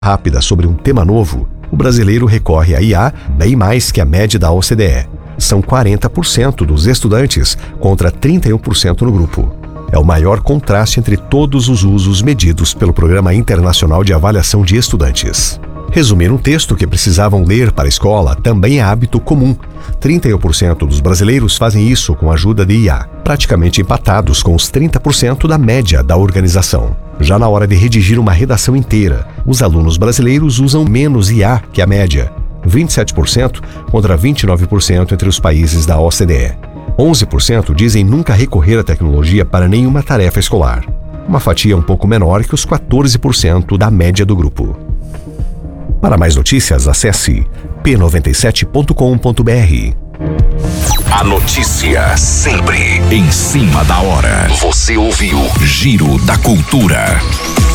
rápida sobre um tema novo, o brasileiro recorre à IA bem mais que a média da OCDE. São 40% dos estudantes contra 31% no grupo. É o maior contraste entre todos os usos medidos pelo Programa Internacional de Avaliação de Estudantes. Resumir um texto que precisavam ler para a escola também é hábito comum. 31% dos brasileiros fazem isso com a ajuda de IA, praticamente empatados com os 30% da média da organização. Já na hora de redigir uma redação inteira, os alunos brasileiros usam menos IA que a média, 27% contra 29% entre os países da OCDE. 11% dizem nunca recorrer à tecnologia para nenhuma tarefa escolar, uma fatia um pouco menor que os 14% da média do grupo. Para mais notícias, acesse p97.com.br. A notícia sempre em cima da hora. Você ouviu Giro da Cultura.